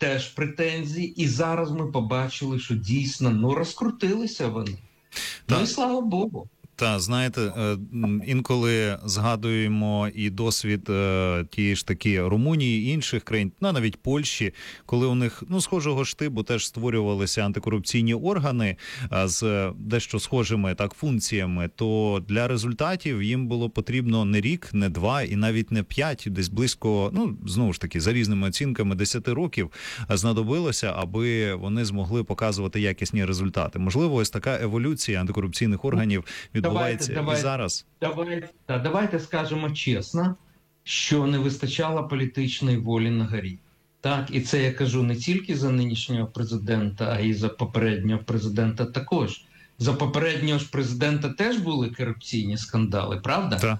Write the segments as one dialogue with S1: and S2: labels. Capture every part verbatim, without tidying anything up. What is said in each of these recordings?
S1: теж претензії. І зараз ми побачили, що дійсно, ну, розкрутилися вони.
S2: Так.
S1: Ну і слава Богу.
S2: Та, знаєте, інколи згадуємо і досвід е, тієї ж таки Румунії, інших країн, ну, навіть Польщі, коли у них, ну, схожого штибу теж створювалися антикорупційні органи а, з дещо схожими так функціями, то для результатів їм було потрібно не рік, не два і навіть не п'ять, десь близько, ну, знову ж таки, за різними оцінками, десяти років знадобилося, аби вони змогли показувати якісні результати. Можливо, ось така еволюція антикорупційних органів відбувається
S1: давайте, давайте,
S2: і зараз.
S1: Давайте, да, давайте скажемо чесно, що не вистачало політичної волі на горі. Так, і це я кажу не тільки за нинішнього президента, а й за попереднього президента також. За попереднього ж президента теж були корупційні скандали, правда?
S2: Так.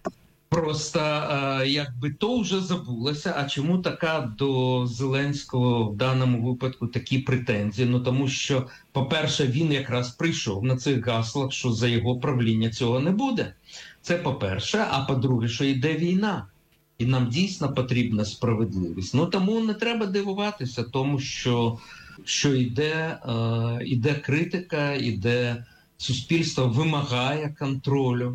S1: Просто е, якби то вже забулося, а чому така до Зеленського в даному випадку такі претензії? Ну тому що, по-перше, він якраз прийшов на цих гаслах, що за його правління цього не буде. Це по-перше, а по-друге, що йде війна. І нам дійсно потрібна справедливість. Ну тому не треба дивуватися тому, що, що йде, е, йде критика, йде суспільство вимагає контролю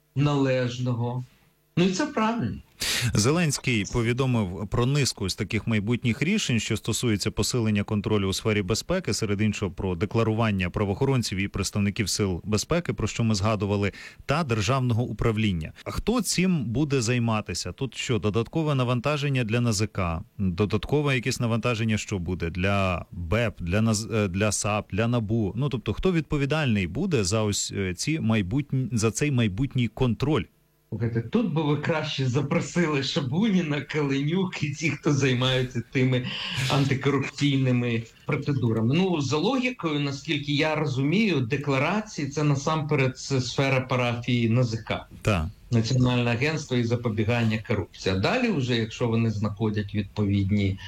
S1: належного. Ну і це правильно.
S2: Зеленський повідомив про низку з таких майбутніх рішень, що стосуються посилення контролю у сфері безпеки, серед іншого про декларування правоохоронців і представників сил безпеки, про що ми згадували, та державного управління. А хто цим буде займатися? Тут що, додаткове навантаження для НАЗК, додаткове якесь навантаження, що буде для БЕП, для НАЗ... для САП, для НАБУ? Ну, тобто, хто відповідальний буде за ось ці майбутні, за цей майбутній контроль?
S1: Слухайте, тут би ви краще запросили Шабуніна, Каленюк і ті, хто займаються тими антикорупційними процедурами. Ну, за логікою, наскільки я розумію, декларації – це насамперед це сфера парафії НАЗК.
S2: Так.
S1: Національне агентство із запобігання корупції. А далі вже, якщо вони знаходять відповідні,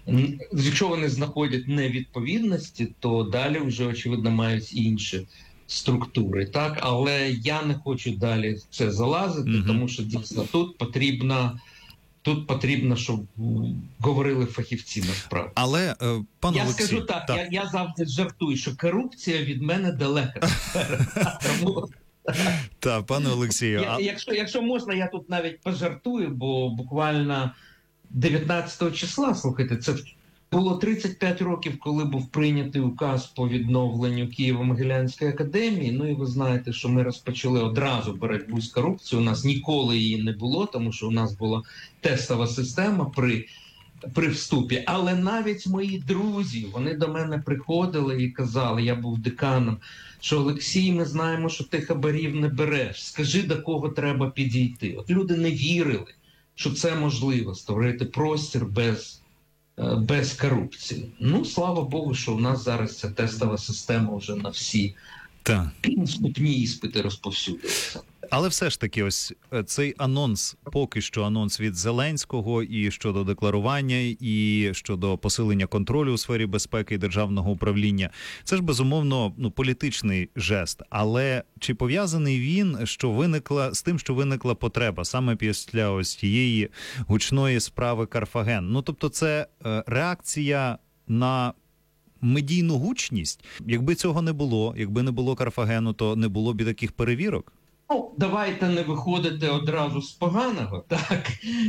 S1: якщо вони знаходять невідповідності, то далі вже, очевидно, мають інші структури, так, але я не хочу далі в це залазити, mm-hmm. тому що дійсно тут потрібно, тут потрібно, щоб говорили фахівці насправді.
S2: Але, е, пане
S1: я
S2: Олексій,
S1: скажу так,
S2: так.
S1: Я, я завжди жартую, що корупція від мене далека.
S2: Так, пане Олексію.
S1: Я, якщо, якщо можна, я тут навіть пожартую, бо буквально дев'ятнадцятого числа, слухайте, це було тридцять п'ять років, коли був прийнятий указ по відновленню Києво-Могилянської академії. Ну і ви знаєте, що ми розпочали одразу боротьбу з корупцією. У нас ніколи її не було, тому що у нас була тестова система при, при вступі. Але навіть мої друзі, вони до мене приходили і казали, я був деканом, що Олексій, ми знаємо, що ти хабарів не береш. Скажи, до кого треба підійти. От люди не вірили, що це можливо, створити простір без без корупції. Ну, слава Богу, що у нас зараз ця тестова система вже на всі
S2: так.
S1: вступні іспити розповсюдилася.
S2: Але все ж таки, ось цей анонс, поки що анонс від Зеленського і щодо декларування, і щодо посилення контролю у сфері безпеки і державного управління, це ж безумовно ну, політичний жест. Але чи пов'язаний він, що виникла з тим, що виникла потреба саме після ось тієї гучної справи Карфаген? Ну, тобто це е, реакція на медійну гучність? Якби цього не було, якби не було Карфагену, то не було б і таких перевірок?
S1: Ну, давайте не виходити одразу з поганого, так?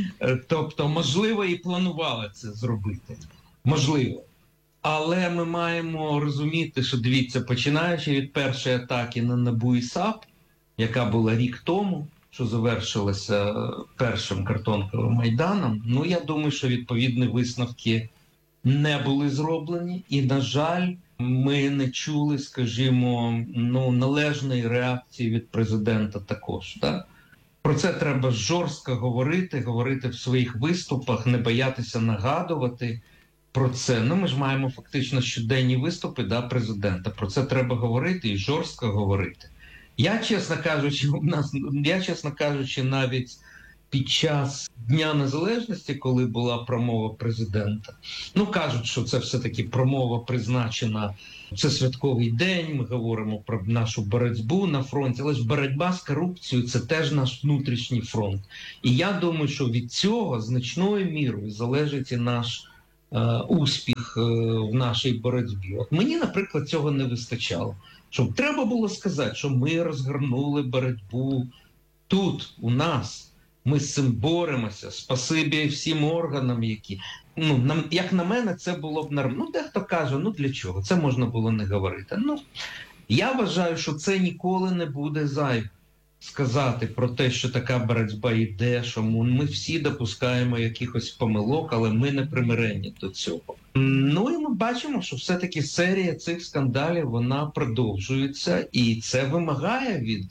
S1: Тобто, можливо, і планували це зробити. Можливо. Але ми маємо розуміти, що, дивіться, починаючи від першої атаки на НАБУ і САП, яка була рік тому, що завершилася першим картонковим Майданом, ну, я думаю, що відповідні висновки не були зроблені. І, на жаль, ми не чули, скажімо, ну, належної реакції від президента також. Так? Про це треба жорстко говорити, говорити в своїх виступах, не боятися нагадувати про це. Ну, ми ж маємо фактично щоденні виступи да, президента. Про це треба говорити і жорстко говорити. Я, чесно кажучи, у нас, я, чесно кажучи, навіть під час Дня Незалежності, коли була промова президента, ну, кажуть, що це все-таки промова призначена, це святковий день, ми говоримо про нашу боротьбу на фронті, але ж боротьба з корупцією – це теж наш внутрішній фронт. І я думаю, що від цього значною мірою залежить і наш успіх в нашій боротьбі. От мені, наприклад, цього не вистачало. Щоб треба було сказати, що ми розгорнули боротьбу тут, у нас. Ми з цим боремося. Спасибі всім органам, які... Ну, нам, як на мене, це було б нормально. Ну, дехто каже, ну для чого? Це можна було не говорити. Ну, я вважаю, що це ніколи не буде зайве. Сказати про те, що така боротьба йде, що ми всі допускаємо якихось помилок, але ми не примиренні до цього. Ну і ми бачимо, що все-таки серія цих скандалів, вона продовжується, і це вимагає від...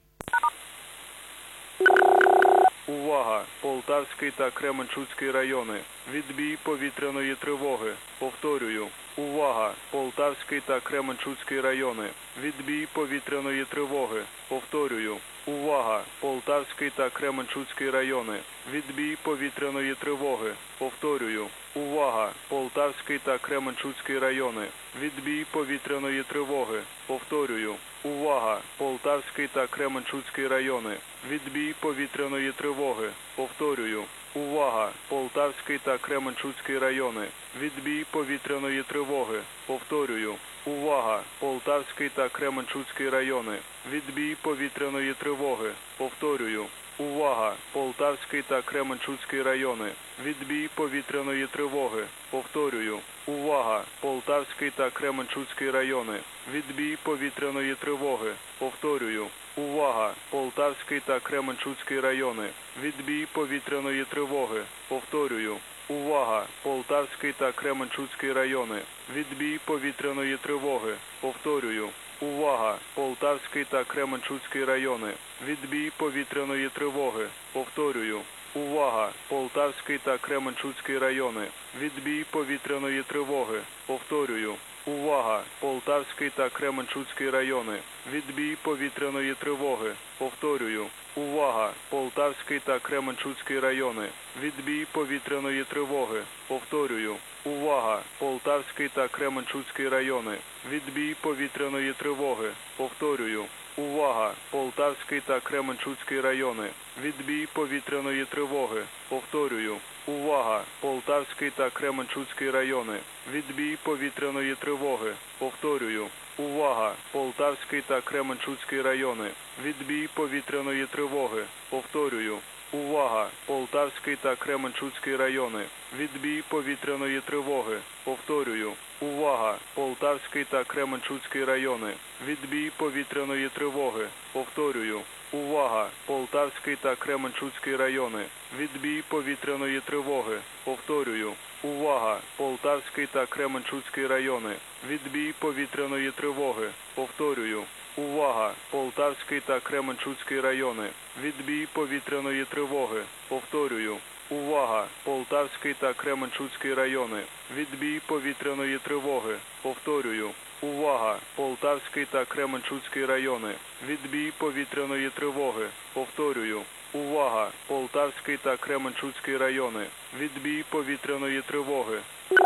S3: Увага! Полтавський та Кременчуцький райони. Відбій повітряної тривоги. Повторюю. Увага! Полтавський та Кременчуцький райони. Відбій повітряної тривоги. Повторюю. Увага! Полтавський та Кременчуцький райони. Відбій повітряної тривоги. Повторюю. Увага! Полтавський та Кременчуцький райони. Відбій повітряної тривоги. Повторюю. Увага! Полтавський та Кременчуцький райони. Відбій повітряної тривоги. Повторюю. Увага! Полтавський та Кременчуцький райони. Відбій повітряної тривоги. Повторюю. Увага! Полтавський та Кременчуцький райони. Відбій повітряної тривоги. Повторюю. Увага! Полтавський та Кременчуцький райони. Відбій повітряної тривоги. Повторюю. Увага! Полтавський та Кременчуцький райони. Відбій повітряної тривоги. Повторюю. Увага! Полтавський та Кременчуцький райони. Відбій повітряної тривоги. Повторюю. Увага! Полтавський та Кременчуцький райони. Відбій повітряної тривоги. Повторюю. Увага! Полтавський та Кременчуцький райони. Відбій повітряної тривоги. Повторюю. Увага! Полтавський та Кременчуцький райони. Відбій повітряної тривоги. Повторюю. Увага! Полтавський та Кременчуцький райони. Відбій повітряної тривоги. Повторюю. Увага! Полтавський та Кременчуцький райони. Відбій повітряної тривоги. Повторюю. Увага! Полтавський та Кременчуцький райони. Відбій повітряної тривоги. Повторюю. Увага! Полтавський та Кременчуцький райони. Відбій повітряної тривоги. Повторюю. Увага! Полтавський та Кременчуцький райони. Відбій повітряної тривоги. Повторюю. Увага! Полтавський та Кременчуцький райони. Відбій повітряної тривоги. Повторюю. Увага! Полтавський та Кременчуцький райони. Відбій повітряної тривоги. Повторюю. Увага! Полтавський та Кременчуцький райони. Відбій повітряної тривоги. Повторюю. Увага! Полтавський та Кременчуцький райони. Відбій повітряної тривоги. Повторюю. Увага! Полтавський та Кременчуцький райони. Відбій повітряної тривоги. Повторюю. Увага! Полтавський та Кременчуцький райони. Відбій повітряної тривоги. Повторюю. Увага! Полтавський та Кременчуцький райони. Відбій повітряної тривоги. Повторюю. Увага! Полтавський та Кременчуцький райони. Відбій повітряної тривоги. Повторюю. Увага! Полтавський та Кременчуцький райони. Відбій повітряної тривоги.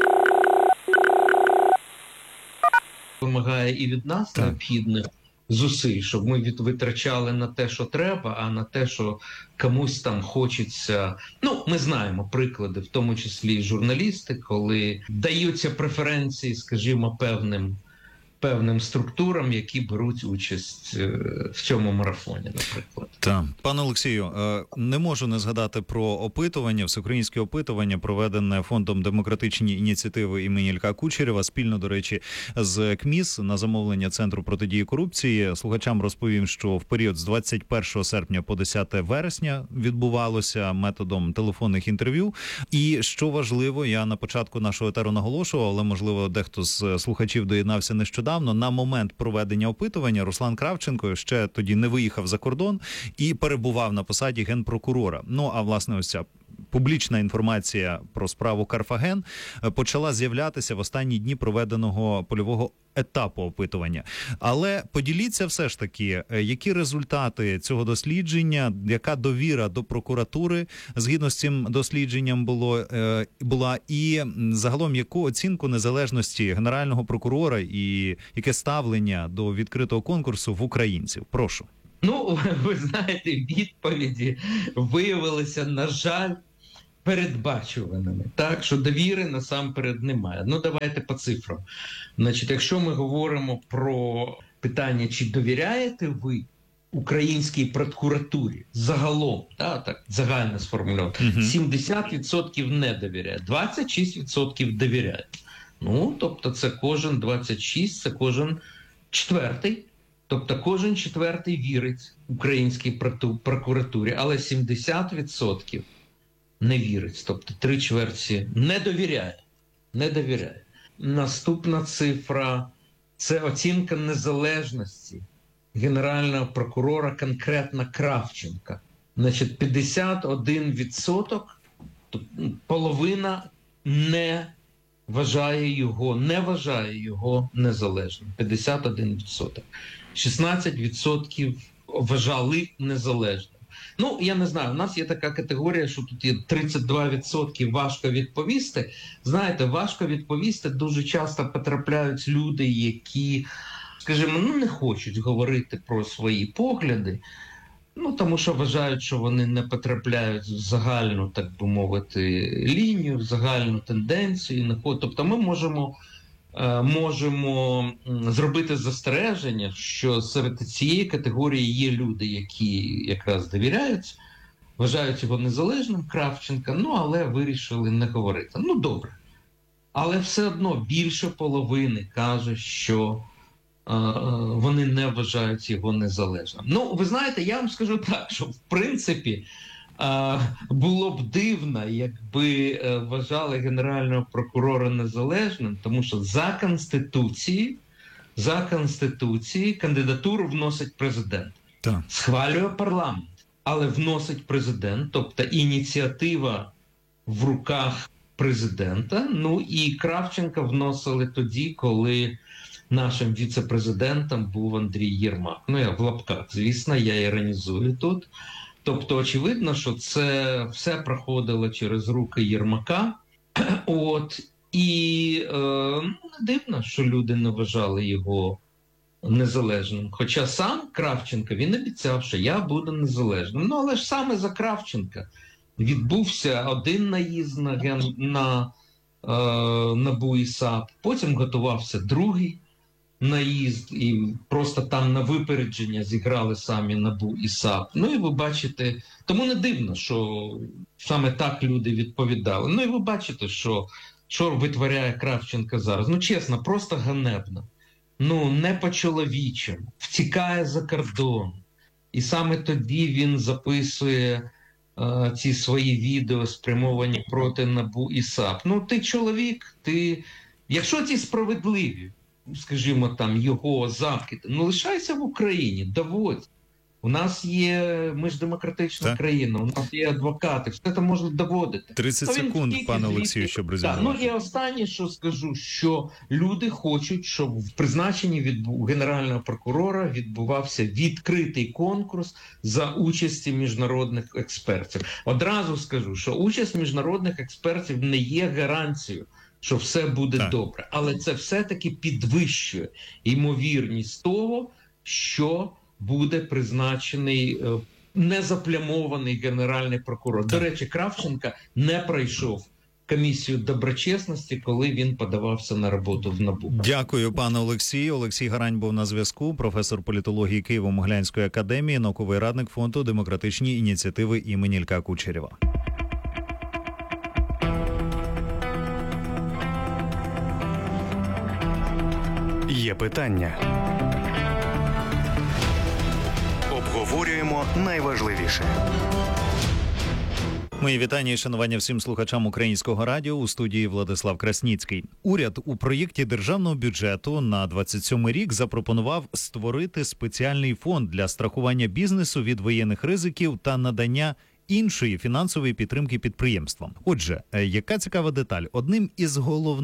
S1: Вимагає і від нас
S2: Так.
S1: необхідних зусиль, щоб ми від- витрачали на те, що треба, а на те, що комусь там хочеться. Ну, ми знаємо приклади, в тому числі і журналісти, коли даються преференції, скажімо, певним, певним структурам, які беруть участь е, в цьому марафоні, наприклад.
S2: Так, пане Олексію, е, не можу не згадати про опитування, всеукраїнське опитування, проведене Фондом демократичні ініціативи імені Ілька Кучерєва, спільно, до речі, з КМІС на замовлення Центру протидії корупції. Слухачам розповім, що в період з двадцять першого серпня по десяте вересня відбувалося методом телефонних інтерв'ю. І, що важливо, я на початку нашого етеру наголошував, але, можливо, дехто з слухачів доєднався нещодавно, на момент проведення опитування Руслан Кравченко ще тоді не виїхав за кордон і перебував на посаді генпрокурора. Ну, а власне ось ця публічна інформація про справу Карфаген почала з'являтися в останні дні проведеного польового етапу опитування. Але поділіться все ж таки, які результати цього дослідження, яка довіра до прокуратури згідно з цим дослідженням було, е, була, і загалом яку оцінку незалежності Генерального прокурора і яке ставлення до відкритого конкурсу в українців? Прошу.
S1: Ну, ви знаєте, відповіді виявилися, на жаль, передбачуваними. Так, що довіри насамперед немає. Ну, давайте по цифрам. Значить, якщо ми говоримо про питання, чи довіряєте ви українській прокуратурі загалом, так, так загально сформульовано,
S2: Угу.
S1: сімдесят відсотків не довіряє, двадцять шість відсотків довіряє. Ну, тобто це кожен двадцять шість, це кожен четвертий. Тобто кожен четвертий вірить українській прокуратурі, але сімдесят відсотків не вірить. Тобто три чверті не довіряє. Не довіряє. Наступна цифра – це оцінка незалежності генерального прокурора, конкретно Кравченка. Значить, п'ятдесят один відсоток, половина не вважає його, не вважає його незалежним. п'ятдесят один відсоток. шістнадцять відсотків вважали незалежним. Ну, я не знаю, у нас є така категорія, що тут є тридцять два відсотки важко відповісти. Знаєте, важко відповісти дуже часто потрапляють люди, які, скажімо, ну, не хочуть говорити про свої погляди, ну, тому що вважають, що вони не потрапляють в загальну, так би мовити, лінію, в загальну тенденцію. Тобто ми можемо, можемо зробити застереження, що серед цієї категорії є люди, які якраз довіряють, вважають його незалежним, Кравченка, ну, але вирішили не говорити. Ну, добре. Але все одно більше половини каже, що вони не вважають його незалежним. Ну, ви знаєте, я вам скажу так, що в принципі було б дивно, якби вважали генерального прокурора незалежним, тому що за Конституцією, за Конституцією кандидатуру вносить президент.
S2: Так.
S1: Схвалює парламент, але вносить президент, тобто ініціатива в руках президента. Ну і Кравченка вносили тоді, коли нашим віце-президентом був Андрій Єрмак. Ну, я в лапках, звісно, я іронізую тут. Тобто, очевидно, що це все проходило через руки Єрмака. От. І е, не дивно, що люди не вважали його незалежним. Хоча сам Кравченко, він обіцяв, що я буду незалежним. Ну, але ж саме за Кравченка відбувся один наїзд на, ген... на е, НАБУ і САП, потім готувався другий наїзд, і просто там на випередження зіграли самі НАБУ і САП. Ну і ви бачите, тому не дивно, що саме так люди відповідали. Ну і ви бачите, що, що витворяє Кравченко зараз. Ну чесно, просто ганебно. Ну не по-чоловічому. Втікає за кордон. І саме тоді він записує е, ці свої відео, спрямовані проти НАБУ і САП. Ну ти чоловік, ти... Якщо ті справедливі, скажімо, там, його закиди, ну, лишайся в Україні, доводь. У нас є, ми ж демократична
S2: так.
S1: країна, у нас є адвокати, все це можна доводити.
S2: тридцять секунд, пане Олексію, щоб резюмувати.
S1: Так, ну і останнє, що скажу, що люди хочуть, щоб в призначенні від генерального прокурора відбувався відкритий конкурс за участі міжнародних експертів. Одразу скажу, що участь міжнародних експертів не є гарантією, що все буде так. добре. Але це все-таки підвищує ймовірність того, що буде призначений незаплямований генеральний прокурор. Так. До речі, Кравченка не пройшов комісію доброчесності, коли він подавався на роботу в НАБУ.
S2: Дякую, пане Олексію. Олексій Гарань був на зв'язку, професор політології Києво-Могилянської академії, науковий радник фонду «Демократичні ініціативи» імені Ілька Кучерєва.
S4: Є питання. Обговорюємо найважливіше.
S2: Мої вітання і шанування всім слухачам Українського радіо. У студії Владислав Красніцький. Уряд у проєкті державного бюджету на двадцять сьомий рік запропонував створити спеціальний фонд для страхування бізнесу від воєнних ризиків та надання іншої фінансової підтримки підприємствам. Отже, яка цікава деталь? Одним із головних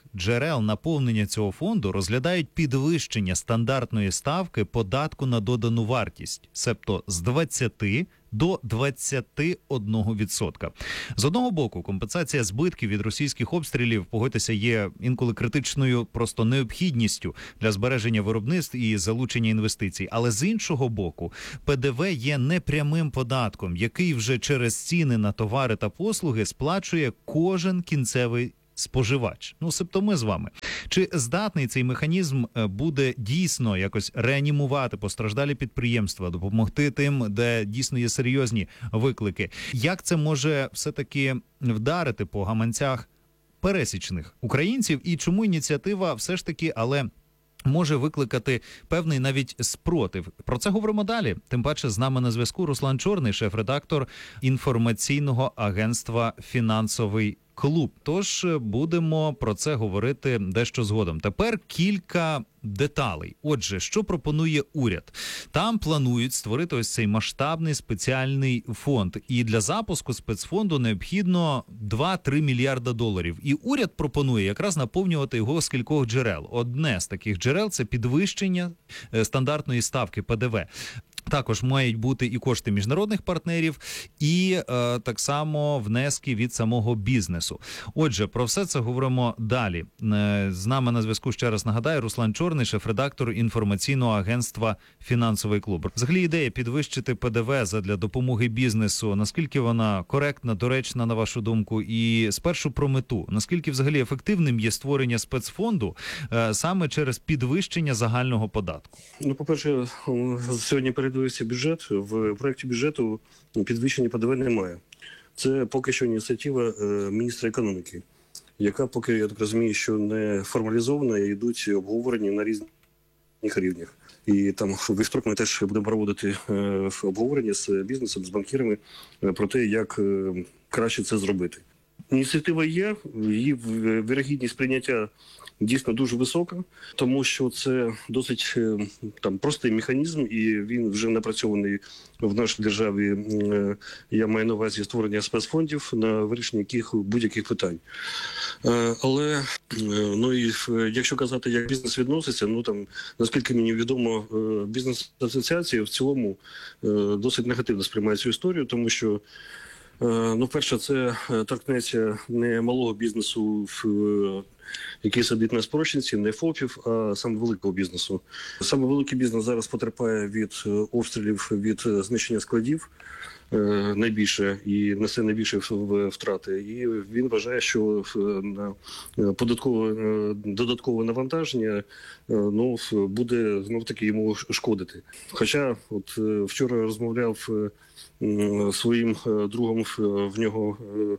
S2: джерел наповнення цього фонду розглядають підвищення стандартної ставки податку на додану вартість, себто з двадцяти до двадцяти одного відсотка. З одного боку, компенсація збитків від російських обстрілів, погодьтеся, є інколи критичною просто необхідністю для збереження виробництв і залучення інвестицій. Але з іншого боку, ПДВ є непрямим податком, який вже через ціни на товари та послуги сплачує кожен кінцевий споживач. Ну, себто ми з вами. Чи здатний цей механізм буде дійсно якось реанімувати постраждалі підприємства, допомогти тим, де дійсно є серйозні виклики? Як це може все-таки вдарити по гаманцях пересічних українців? І чому ініціатива все ж таки, але може викликати певний навіть спротив? Про це говоримо далі. Тим паче з нами на зв'язку Руслан Чорний, шеф-редактор інформаційного агентства «Фінансовий клуб». Тож будемо про це говорити дещо згодом. Тепер кілька деталей. Отже, що пропонує уряд? Там планують створити ось цей масштабний спеціальний фонд. І для запуску спецфонду необхідно два-три мільярда доларів. І уряд пропонує якраз наповнювати його з кількох джерел. Одне з таких джерел – це підвищення стандартної ставки ПДВ. Також мають бути і кошти міжнародних партнерів, і е, так само внески від самого бізнесу. Отже, про все це говоримо далі. Е, з нами на зв'язку, ще раз нагадаю, Руслан Чорний, шеф-редактор інформаційного агентства «Фінансовий клуб». Взагалі ідея підвищити ПДВ задля допомоги бізнесу, наскільки вона коректна, доречна, на вашу думку? І спершу про мету. Наскільки взагалі ефективним є створення спецфонду е, саме через підвищення загального податку?
S5: Ну, по-перше, сьогодні передивився бюджет. В проєкті бюджету підвищення ПДВ немає. Це поки що ініціатива міністра економіки, яка поки, я так розумію, що не формалізована, і йдуть обговорення на різних рівнях. І там в вівторок ми теж будемо проводити обговорення з бізнесом, з банкірами про те, як краще це зробити. Ініціатива є, її вірогідність прийняття дійсно дуже висока, тому що це досить там простий механізм, і він вже напрацьований в нашій державі. Я маю на увазі створення спецфондів на вирішення яких будь-яких питань. Але ну і якщо казати, як бізнес відноситься, ну там наскільки мені відомо, бізнес-асоціації в цілому досить негативно сприймають цю історію, тому що ну, перше, це торкнеться не малого бізнесу, який сидить на спрощенці, не ФОПів, а саме великого бізнесу. Саме великий бізнес зараз потерпає від обстрілів, від знищення складів найбільше і несе найбільше втрати. І він вважає, що на податкове додаткове навантаження ну, буде знов-таки йому шкодити. Хоча от вчора розмовляв своїм другом, в нього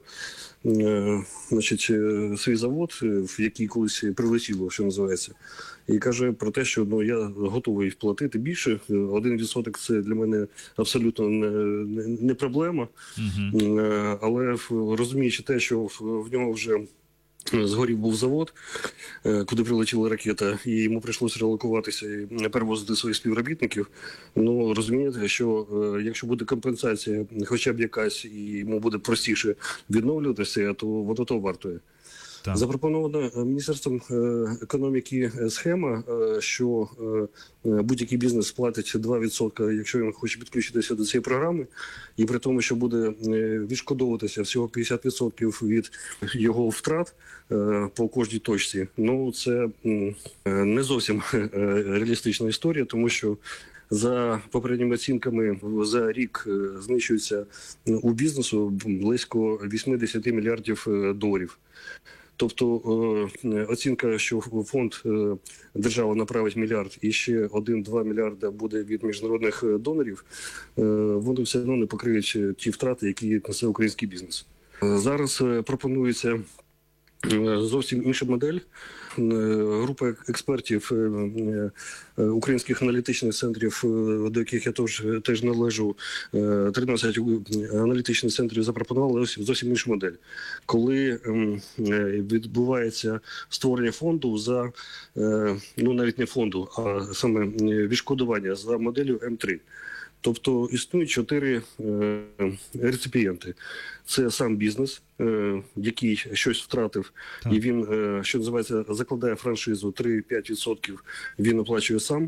S5: значить, свій завод, в який колись прилетіло, що називається, і каже про те, що ну, я готовий платити більше. Один відсоток – це для мене абсолютно не, не, не проблема. Uh-huh. Але розуміючи те, що в нього вже згорів був завод, куди прилетіла ракета, і йому прийшлося релокуватися і перевозити своїх співробітників. Ну, розумієте, що якщо буде компенсація хоча б якась, і йому буде простіше відновлюватися, то воно того вартує. Так. Запропонована Міністерством економіки схема, що будь-який бізнес платить два відсотки, якщо він хоче підключитися до цієї програми, і при тому, що буде відшкодовуватися всього п'ятдесят відсотків від його втрат по кожній точці. Ну, це не зовсім реалістична історія, тому що за попередніми оцінками за рік знищується у бізнесу близько вісімдесят мільярдів доларів. Тобто оцінка, що в фонд держава направить мільярд і ще один-два мільярда буде від міжнародних донорів, вони все одно не покриють ті втрати, які несе український бізнес. Зараз пропонується зовсім інша модель. Група експертів українських аналітичних центрів, до яких я теж, теж належу, тринадцять аналітичних центрів запропонували зовсім іншу модель. Коли відбувається створення фонду за, ну навіть не фонду, а саме відшкодування за моделлю М три. Тобто існують чотири е, реципієнти. Це сам бізнес, е, який щось втратив,
S2: Так.
S5: і він, е, що називається, закладає франшизу три-п'ять відсотків, він оплачує сам.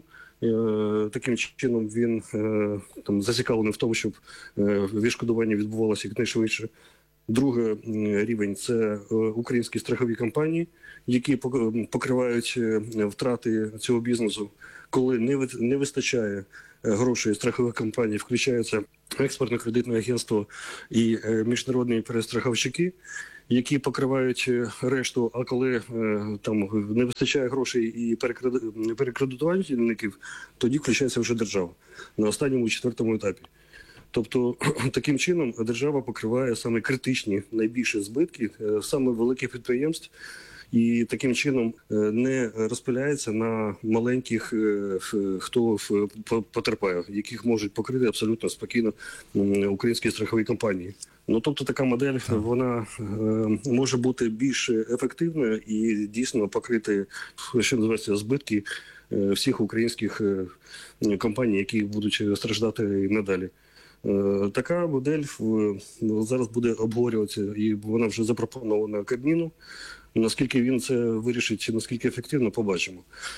S5: Е, Таким чином він е, там зацікавлений в тому, щоб е, відшкодування відбувалося якнайшвидше. Другий м, рівень – це е, українські страхові компанії, які пок- покривають е, втрати цього бізнесу. Коли не ви- не вистачає е, грошей страхових компаній, включаються експортно-кредитне агентство і е, міжнародні перестраховщики, які покривають е, решту. А коли е, там не вистачає грошей і перекреди- перекредитувальників, тоді включається вже держава на останньому четвертому етапі. Тобто таким чином держава покриває саме критичні найбільші збитки е, саме великих підприємств, і таким чином е, не розпиляється на маленьких, е, ф- хто в- по- потерпає, яких можуть покрити абсолютно спокійно м, українські страхові компанії. Ну тобто така модель вона е, може бути більш ефективною і дійсно покрити, що називається, збитки е, всіх українських е, компаній, які будуть страждати і надалі. Е, Така модель в- зараз буде обговорюватися, і вона вже запропонована Кабміну. Наскільки він це вирішить, наскільки ефективно, побачимо.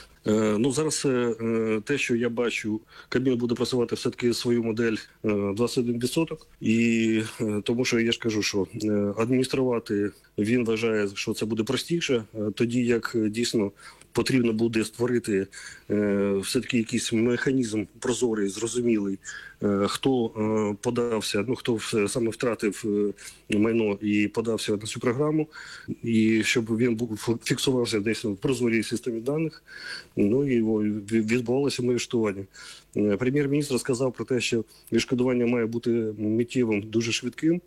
S5: Е, ну зараз е, те, що я бачу, Кабмін буде просувати все-таки свою модель е, двадцять один відсоток. І е, тому що я ж кажу, що е, адмініструвати він вважає, що це буде простіше, е, тоді як е, дійсно потрібно буде створити е, все-таки якийсь механізм прозорий, зрозумілий, е, хто е, подався, ну хто в- саме втратив е, майно і подався на цю програму, і щоб він був фіксувався десь в прозорій системі даних. Ну і о, від- відбувалося моє відшкодування. Е, Прем'єр-міністр сказав про те, що відшкодування має бути миттєвим, дуже швидким,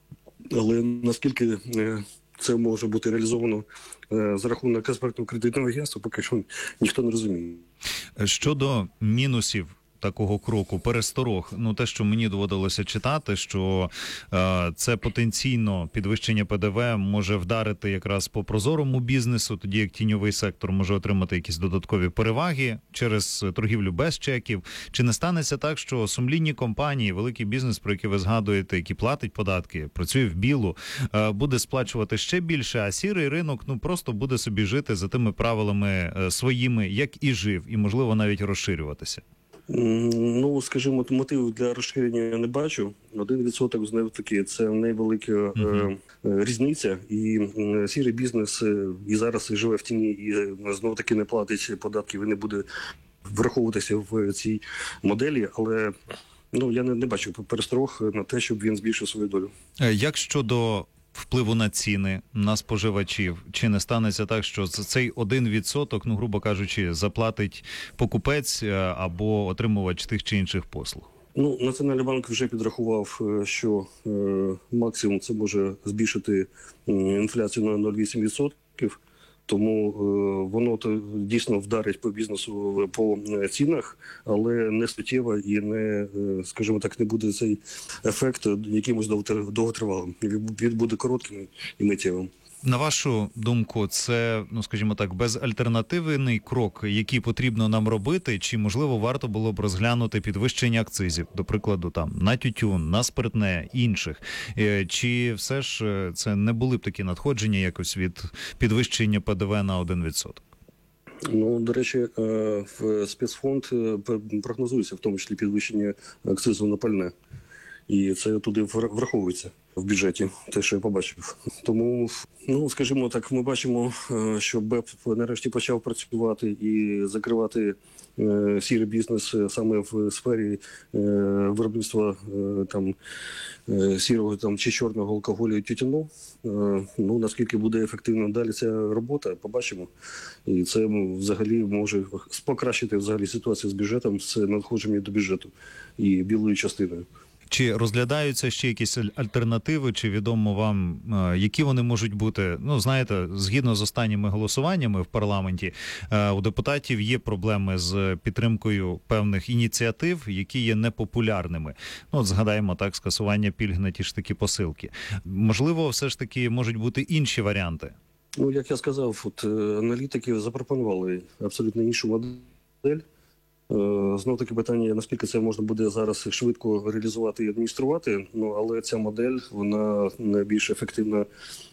S5: але наскільки е, це може бути реалізовано е, за рахунок експертного кредитного агентства, поки що ніхто не розуміє.
S2: Щодо мінусів такого кроку, пересторог, ну те, що мені доводилося читати, що е, це потенційно підвищення П Д В може вдарити якраз по прозорому бізнесу, тоді як тіньовий сектор може отримати якісь додаткові переваги через торгівлю без чеків. Чи не станеться так, що сумлінні компанії, великий бізнес, про який ви згадуєте, який платить податки, працює в білу, е, буде сплачувати ще більше, а сірий ринок ну просто буде собі жити за тими правилами е, своїми, як і жив, і можливо навіть розширюватися?
S5: М, Ну, скажімо, мотивів для розширення я не бачу. Один відсоток знову таки це невелика е,
S2: Мгм.
S5: е, різниця. І м, сірий бізнес е, і зараз живе в тіні, і е, знову таки не платить податків і не буде враховуватися в цій моделі. Але ну я не, не бачу пересторог на те, щоб він збільшив свою долю.
S2: Е, Як щодо впливу на ціни, на споживачів, чи не станеться так, що за цей один відсоток, ну, грубо кажучи, заплатить покупець е, або отримувач тих чи інших послуг?
S5: Ну, Національний банк вже підрахував, е, що е, максимум це може збільшити м, інфляцію на нуль цілих вісім десятих відсотка. Тому е, воно то дійсно вдарить по бізнесу по е, цінах, але не суттєво і не, е, скажімо так, не буде цей ефект якимось довготр- довготривалим. Він він буде коротким і миттєвим.
S2: На вашу думку, це, ну скажімо так, безальтернативний крок, який потрібно нам робити, чи можливо варто було б розглянути підвищення акцизів, до прикладу, там на тютюн, на спиртне, інших, Е, чи все ж е, це не були б такі надходження якось від підвищення П Д В на один відсоток?
S5: Ну, до речі, е, в спецфонд е, п- прогнозується в тому числі підвищення акцизу на пальне. І це туди вра- враховується в бюджеті, те, що я побачив. Тому, ну, скажімо так, ми бачимо, е, що БЕП нарешті почав працювати і закривати е, сірий бізнес е, саме в сфері е, виробництва е, там е, сірого там чи чорного алкоголю і тютюну. Е, Ну, наскільки буде ефективно далі ця робота, побачимо. І це м, взагалі може покращити взагалі ситуацію з бюджетом, з надходженням до бюджету і білою частиною.
S2: Чи розглядаються ще якісь аль- альтернативи, чи відомо вам, е, які вони можуть бути? Ну, знаєте, згідно з останніми голосуваннями в парламенті, е, у депутатів є проблеми з підтримкою певних ініціатив, які є непопулярними. Ну, от згадаємо так, скасування пільг на ті ж такі посилки. Можливо, все ж таки можуть бути інші варіанти?
S5: Ну, як я сказав, от е, аналітики запропонували абсолютно іншу модель. Знов таки питання, наскільки це можна буде зараз швидко реалізувати і адмініструвати, ну, але ця модель, вона найбільш ефективна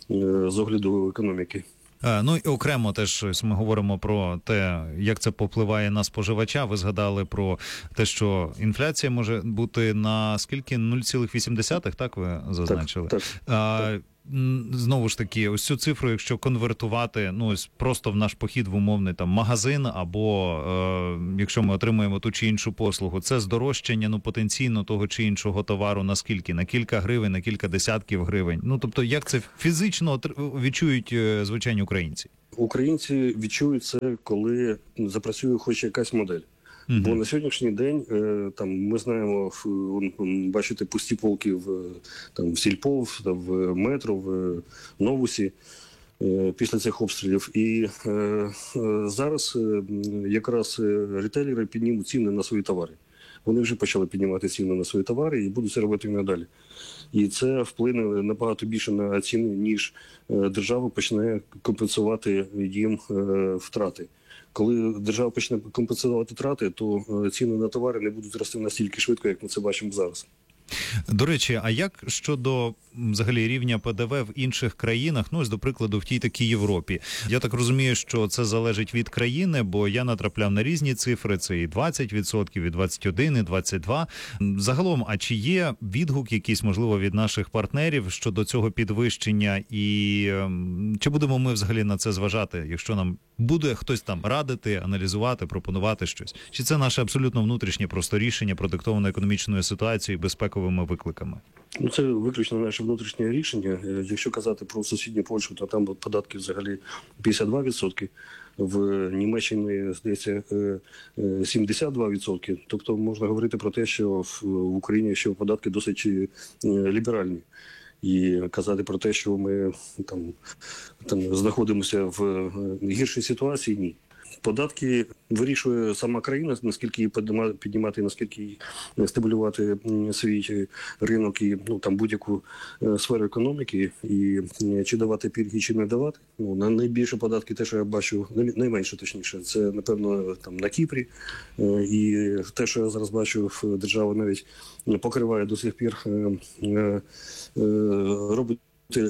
S5: з огляду економіки.
S2: Ну і окремо теж ми говоримо про те, як це попливає на споживача. Ви згадали про те, що інфляція може бути на скільки? нуль цілих вісім десятих, так ви зазначили?
S5: Так, так,
S2: а,
S5: так.
S2: Знову ж таки, ось цю цифру, якщо конвертувати, ну ось просто в наш похід в умовний там магазин, або е, якщо ми отримуємо ту чи іншу послугу, це здорожчання, ну потенційно того чи іншого товару на скільки? На кілька гривень, на кілька десятків гривень. Ну тобто, як це фізично відчують е, звичайні українці?
S5: Українці відчують це, коли запрацює хоч якась модель. Mm-hmm. Бо на сьогоднішній день там ми знаємо, бачите, пусті полки в там в Сільпо, в метро, в Новусі після цих обстрілів. І е, зараз якраз ретейлери піднімуть ціни на свої товари. Вони вже почали піднімати ціни на свої товари і будуть це робити і надалі. І це вплине набагато більше на ціни, ніж держава почне компенсувати їм втрати. Коли держава почне компенсувати втрати, то ціни на товари не будуть рости настільки швидко, як ми це бачимо зараз.
S2: До речі, а як щодо взагалі рівня ПДВ в інших країнах, ну ось, до прикладу, в тій такій Європі? Я так розумію, що це залежить від країни, бо я натрапляв на різні цифри, це і двадцять відсотків, і двадцять один відсоток, і двадцять два відсотки. Загалом, а чи є відгук якийсь, можливо, від наших партнерів щодо цього підвищення, і чи будемо ми взагалі на це зважати, якщо нам буде хтось там радити, аналізувати, пропонувати щось? Чи це наше абсолютно внутрішнє просто рішення, продиктоване економічною ситуацією і безпековими викликами?
S5: Ну, це виключно наше внутрішнє рішення. Якщо казати про сусідню Польщу, то там податки взагалі п'ятдесят два відсотки. В Німеччині, здається, сімдесят два відсотки. Тобто можна говорити про те, що в Україні ще податки досить ліберальні. І казати про те, що ми там, там знаходимося в гіршій ситуації, ні. Податки вирішує сама країна, наскільки її піднімати, наскільки її стимулювати свій ринок і ну, там будь-яку сферу економіки, і чи давати пільги, чи не давати. Ну, на найбільше податки, те, що я бачу, найменше точніше, це, напевно, там на Кіпрі. І те, що я зараз бачу, держава навіть покриває до сих пір, робить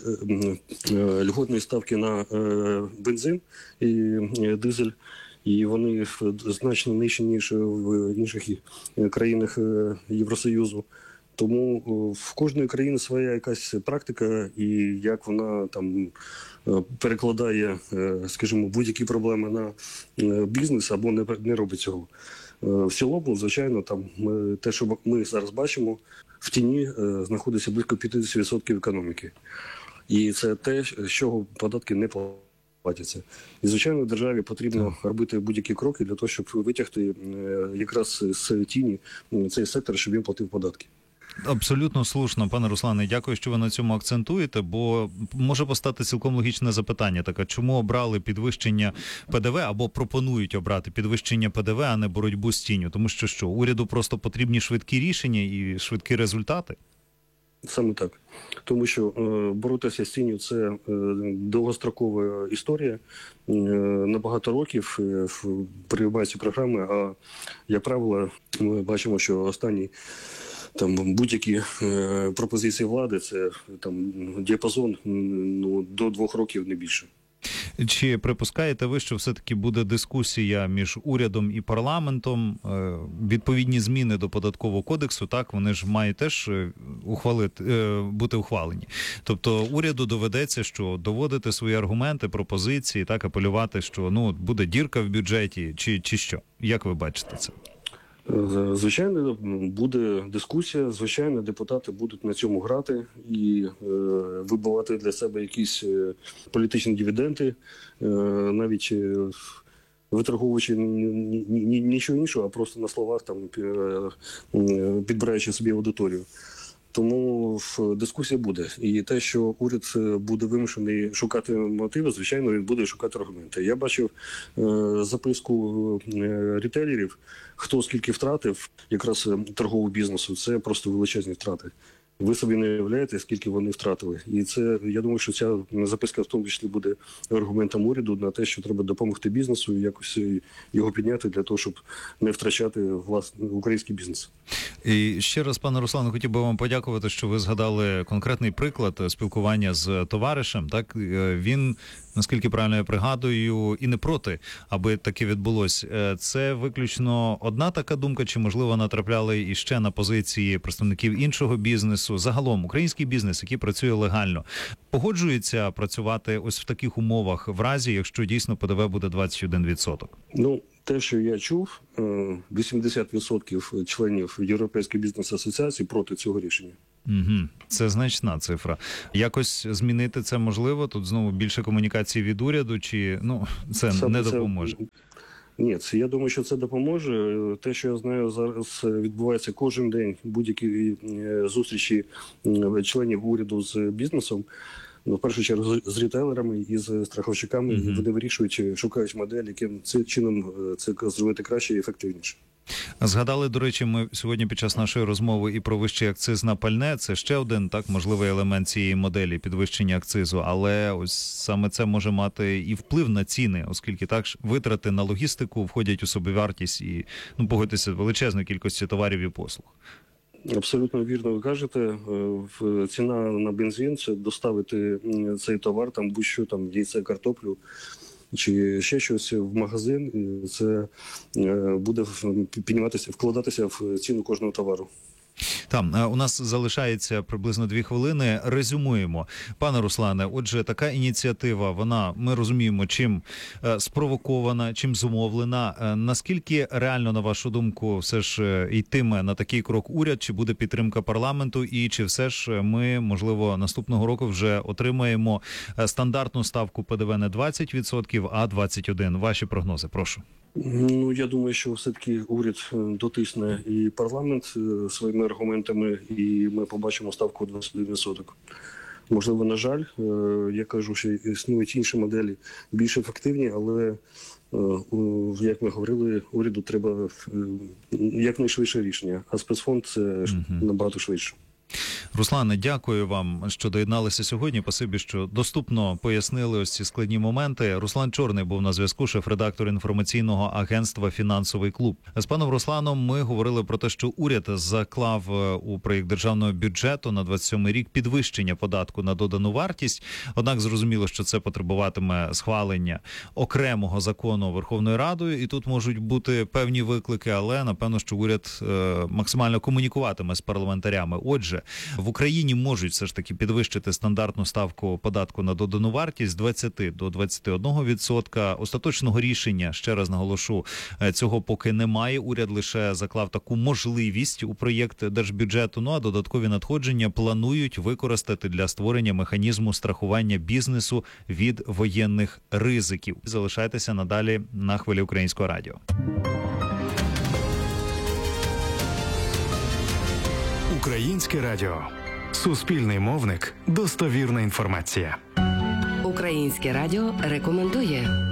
S5: льготні ставки на бензин і дизель, і вони значно нижчі, ніж в інших країнах Євросоюзу. Тому в кожної країни своя якась практика, і як вона там перекладає, скажімо, будь-які проблеми на бізнес або не, не робить цього. В цілому, звичайно, там те, що ми зараз бачимо, в тіні знаходиться близько п'ятдесят відсотків економіки. І це те, з чого податки не платяться. І, звичайно, державі потрібно робити будь-які кроки для того, щоб витягти якраз з тіні цей сектор, щоб він платив податки.
S2: Абсолютно слушно, пане Руслане, дякую, що ви на цьому акцентуєте, бо може постати цілком логічне запитання, так, а чому обрали підвищення ПДВ або пропонують обрати підвищення ПДВ, а не боротьбу з тінню? Тому що що, уряду просто потрібні швидкі рішення і швидкі результати?
S5: Саме так. Тому що е, боротися з тінню – це е, довгострокова історія. Е, на багато років е, приймаються програми, а, як правило, ми бачимо, що останні там будь-які е, пропозиції влади – це там діапазон ну, до двох років, не більше.
S2: Чи припускаєте ви, що все-таки буде дискусія між урядом і парламентом? Відповідні зміни до податкового кодексу, так, вони ж мають теж ухвалити, бути ухвалені. Тобто уряду доведеться, що доводити свої аргументи, пропозиції, так, апелювати, що ну буде дірка в бюджеті, чи, чи що? Як ви бачите це?
S5: Звичайно, буде дискусія, звичайно, депутати будуть на цьому грати і е, вибивати для себе якісь політичні дивіденди, е, навіть е, виторговуючи нічого іншого, а просто на словах там е, підбираючи собі аудиторію. Тому дискусія буде. І те, що уряд буде вимушений шукати мотиви, звичайно, він буде шукати аргументи. Я бачив е, записку е, ретейлерів, хто скільки втратив якраз торгового бізнесу. Це просто величезні втрати. Ви собі не уявляєте, скільки вони втратили. І це, я думаю, що ця записка в тому числі буде аргументом уряду на те, що треба допомогти бізнесу і якось його підняти для того, щоб не втрачати власний український бізнес.
S2: І ще раз, пане Руслане, хотів би вам подякувати, що ви згадали конкретний приклад спілкування з товаришем. Так, він, наскільки правильно я пригадую, і не проти, аби таке відбулось. Це виключно одна така думка, чи, можливо, натрапляли іще на позиції представників іншого бізнесу? Загалом, український бізнес, який працює легально, погоджується працювати ось в таких умовах в разі, якщо дійсно ПДВ буде двадцять один відсоток?
S5: Ну, те, що я чув, вісімдесят відсотків членів Європейської бізнес-асоціації проти цього рішення.
S2: Угу. Це значна цифра. Якось змінити це можливо? Тут знову більше комунікації від уряду, чи ну це
S5: Саме
S2: не
S5: це...
S2: допоможе?
S5: Ні, це, я думаю, що це допоможе. Те, що я знаю, зараз відбувається кожен день будь-які зустрічі членів уряду з бізнесом. Ну, в першу чергу з рітейлерами і з страховщиками, mm-hmm. вони вирішують, шукають модель, яким чином це зробити краще і ефективніше.
S2: Згадали, до речі, ми сьогодні під час нашої розмови і про вищий акциз на пальне. Це ще один так можливий елемент цієї моделі підвищення акцизу, але ось саме це може мати і вплив на ціни, оскільки так витрати на логістику входять у собівартість і, ну, погодьтеся, величезної кількості товарів і послуг.
S5: Абсолютно вірно ви кажете. Ціна на бензин – це доставити цей товар, там будь-що, там яйце, картоплю чи ще щось в магазин. Це буде підніматися, вкладатися в ціну кожного товару.
S2: Там у нас залишається приблизно дві хвилини. Резюмуємо. Пане Руслане, отже, така ініціатива, вона, ми розуміємо, чим е, спровокована, чим зумовлена. Е, наскільки реально, на вашу думку, все ж е, йтиме на такий крок уряд, чи буде підтримка парламенту, і чи все ж ми, можливо, наступного року вже отримаємо е, стандартну ставку ПДВ не двадцять відсотків, а двадцять один відсоток? Ваші прогнози, прошу.
S5: Ну, я думаю, що все-таки уряд дотисне і парламент своїми аргументами, і ми побачимо ставку двадцять один відсоток. Можливо, на жаль, я кажу, що існують інші моделі більш ефективні, але, як ми говорили, уряду треба якнайшвидше рішення, а спецфонд – це mm-hmm. набагато швидше.
S2: Руслане, дякую вам, що доєдналися сьогодні. Спасибі, що доступно пояснили ось ці складні моменти. Руслан Чорний був на зв'язку, шеф-редактор інформаційного агентства «Фінансовий клуб». З паном Русланом ми говорили про те, що уряд заклав у проєкт державного бюджету на двадцять сьомий рік підвищення податку на додану вартість. Однак зрозуміло, що це потребуватиме схвалення окремого закону Верховною Радою, і тут можуть бути певні виклики, але напевно, що уряд максимально комунікуватиме з парламентарями. Отже, в Україні можуть все ж таки підвищити стандартну ставку податку на додану вартість з двадцяти до двадцяти одного відсотка. Остаточного рішення, ще раз наголошу, цього поки немає. Уряд лише заклав таку можливість у проєкт держбюджету. Ну а додаткові надходження планують використати для створення механізму страхування бізнесу від воєнних ризиків. Залишайтеся надалі на хвилі Українського радіо.
S4: Українське радіо. Суспільний мовник. Достовірна інформація.
S6: Українське радіо рекомендує.